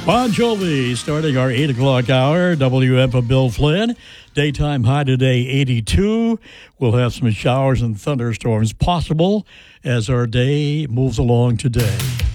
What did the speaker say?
Bon Jovi starting our 8 o'clock hour. WM Bill Flynn. Daytime high today, 82. We'll have some showers and thunderstorms possible as our day moves along today.